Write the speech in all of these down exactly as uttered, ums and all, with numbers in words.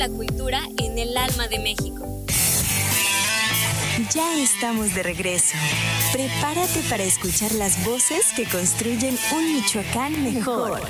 alta cultura en el alma de México. Ya estamos de regreso. Prepárate para escuchar las voces que construyen un Michoacán mejor.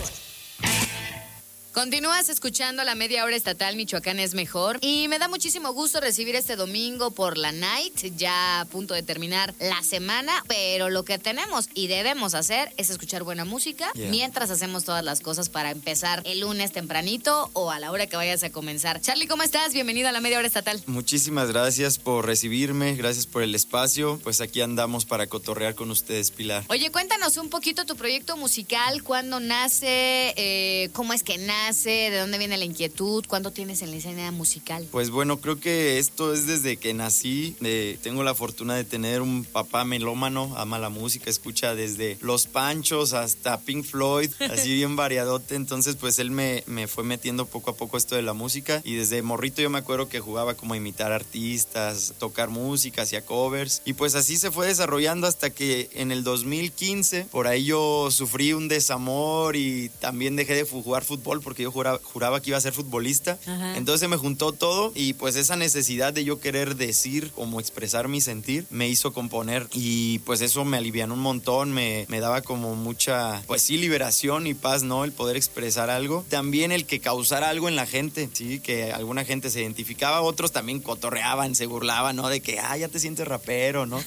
Continúas escuchando la media hora estatal Michoacán es mejor y me da muchísimo gusto recibir este domingo por la night, ya a punto de terminar la semana, pero lo que tenemos y debemos hacer es escuchar buena música yeah. mientras hacemos todas las cosas para empezar el lunes tempranito o a la hora que vayas a comenzar. Charlie, ¿cómo estás? Bienvenido a la media hora estatal. Muchísimas gracias por recibirme, gracias por el espacio, pues aquí andamos para cotorrear con ustedes, Pilar. Oye, cuéntanos un poquito tu proyecto musical, cuándo nace, eh, cómo es que nace. ¿De dónde viene la inquietud? ¿Cuándo tienes en la escena musical? Pues bueno, creo que esto es desde que nací. De, tengo la fortuna de tener un papá melómano, ama la música, escucha desde Los Panchos hasta Pink Floyd, así bien variadote. Entonces pues él me, me fue metiendo poco a poco esto de la música y desde morrito yo me acuerdo que jugaba como a imitar artistas, tocar música, hacía covers y pues así se fue desarrollando hasta que en el dos mil quince por ahí yo sufrí un desamor y también dejé de jugar fútbol porque yo juraba, juraba que iba a ser futbolista. Ajá. Entonces me juntó todo y pues esa necesidad de yo querer decir, como expresar mi sentir, me hizo componer y pues eso me alivianó un montón, me, me daba como mucha, pues sí, liberación y paz, ¿no? El poder expresar algo. También el que causara algo en la gente, sí, que alguna gente se identificaba, otros también cotorreaban, se burlaban, ¿no? De que, ah, ya te sientes rapero, ¿no?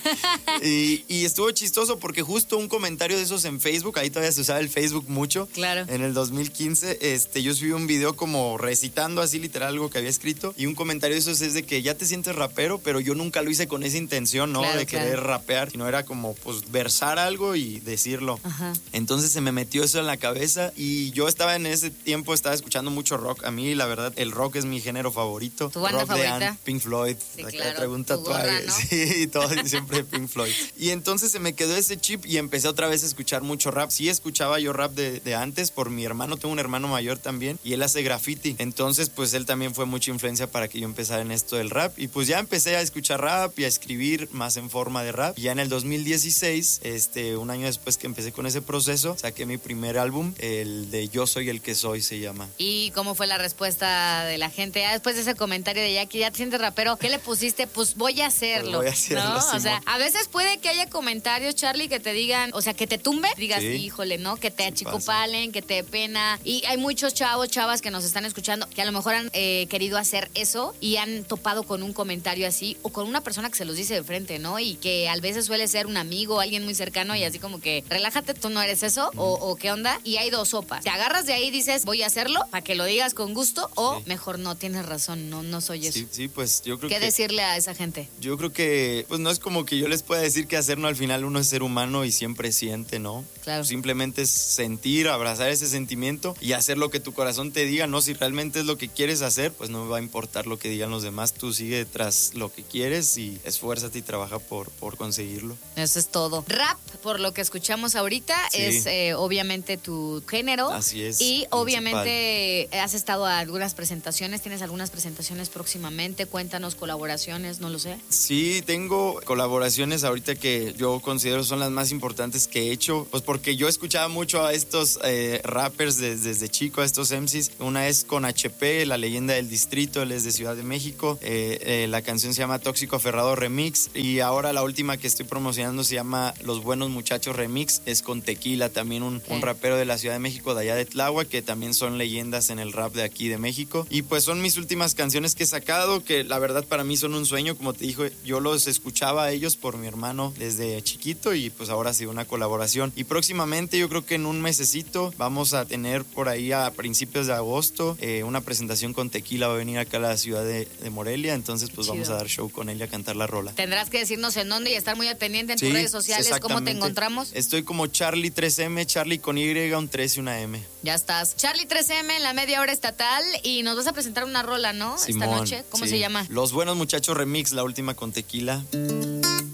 y, y estuvo chistoso porque justo un comentario de esos en Facebook, ahí todavía se usaba el Facebook mucho. Claro. En el dos mil quince, este, yo subí un video como recitando así literal algo que había escrito y un comentario de esos es de que ya te sientes rapero, pero yo nunca lo hice con esa intención, ¿no? Claro, de claro. querer rapear, sino era como pues versar algo y decirlo. Ajá. Entonces se me metió eso en la cabeza y yo estaba en ese tiempo, estaba escuchando mucho rock. A mí la verdad el rock es mi género favorito. ¿Tu banda rock favorita? De Ant, Pink Floyd. Sí, Acá claro. traigo un tatuaje. ¿No? Sí, todo siempre Pink Floyd. Y entonces se me quedó ese chip y empecé otra vez a escuchar mucho rap. Sí escuchaba yo rap de, de antes por mi hermano, tengo un hermano mayor también y él hace graffiti. Entonces, pues él también fue mucha influencia para que yo empezara en esto del rap. Y pues ya empecé a escuchar rap y a escribir más en forma de rap. Y ya en el dos mil dieciséis, este, un año después que empecé con ese proceso, saqué mi primer álbum, el de Yo Soy el que Soy se llama. ¿Y cómo fue la respuesta de la gente? Ya después de ese comentario de ya que ya te sientes rapero, ¿qué le pusiste? Pues voy a hacerlo. Pues voy a hacerlo, ¿no? Simón. O sea, a veces puede que haya comentarios, Charlie, que te digan, o sea, que te tumbe, digas, sí, híjole, ¿no? Que te achicopalen, que te dé pena. Y hay muchos chavos, chavas que nos están escuchando que a lo mejor han eh, querido hacer eso y han topado con un comentario así o con una persona que se los dice de frente, ¿no? Y que a veces suele ser un amigo, alguien muy cercano y así como que relájate, tú no eres eso o, o qué onda. Y hay dos sopas. Te agarras de ahí y dices, voy a hacerlo para que lo digas con gusto o sí. mejor no, tienes razón, no, no soy eso. Sí, sí, pues yo creo ¿Qué que... ¿Qué decirle a esa gente? Yo creo que pues no es como que yo les pueda decir qué hacer, no, al final uno es ser humano y siempre siente, ¿no? Claro. Simplemente es sentir, abrazar ese sentimiento y hacer lo que tu corazón te diga, ¿no? Si realmente es lo que quieres hacer, pues no me va a importar lo que digan los demás, tú sigue tras lo que quieres y esfuérzate y trabaja por, por conseguirlo. Eso es todo. Rap, por lo que escuchamos ahorita, sí. es eh, obviamente tu género. Así es. Y principal. Obviamente has estado a algunas presentaciones, tienes algunas presentaciones próximamente, cuéntanos colaboraciones, no lo sé. Sí, tengo colaboraciones ahorita que yo considero son las más importantes que he hecho, pues porque yo escuchaba mucho a estos eh, rappers desde, desde chico, a estos M Cs. Una es con H P, la leyenda del distrito, él es de Ciudad de México. Eh, eh, la canción se llama Tóxico Aferrado Remix y ahora la última que estoy promocionando se llama Los Buenos Muchachos Remix, es con Tequila, también un, okay. un rapero de la Ciudad de México, de allá de Tláhuac, que también son leyendas en el rap de aquí de México. Y pues son mis últimas canciones que he sacado, que la verdad para mí son un sueño, como te dijo, yo los escuchaba a ellos por mi hermano desde chiquito y pues ahora ha sido una colaboración. Y próximamente yo creo que en un mesecito vamos a tener por ahí a principios de agosto eh, una presentación con Tequila, va a venir acá a la ciudad de, de Morelia, entonces pues Chido. Vamos a dar show con él y a cantar la rola. Tendrás que decirnos en dónde y estar muy al pendiente en sí, tus redes sociales, cómo te encontramos. Estoy como Charlie tres eme, Charlie con Y, un tres y una M. Ya estás. Charlie tres eme en la media hora estatal y nos vas a presentar una rola, ¿no? Simón, esta noche. ¿Cómo sí. se llama? Los Buenos Muchachos Remix, la última con Tequila.